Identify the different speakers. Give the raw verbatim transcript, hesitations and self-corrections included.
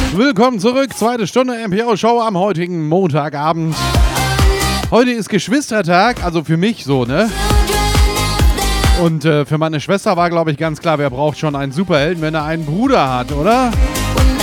Speaker 1: Willkommen zurück, zweite Stunde M P O-Show am heutigen Montagabend. Heute ist Geschwistertag, also für mich so, ne? Und äh, für meine Schwester war, glaube ich, ganz klar, wer braucht schon einen Superhelden, wenn er einen Bruder hat, oder?